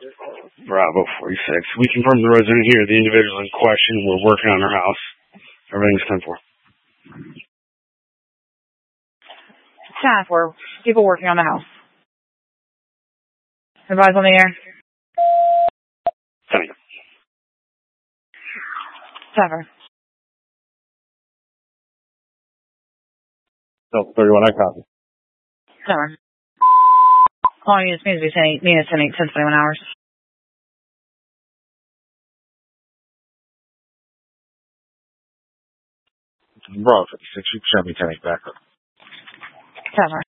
Bravo 46. We confirmed the resident here, the individual in question. We're working on her house. Everything's 10-4. 10-4. People working on the house. Advise on the air. 10. 7. Delta 31, I copy. 7. Calling units means to be 10-21 hours. Bravo 56, you can send me 10 back up. 7.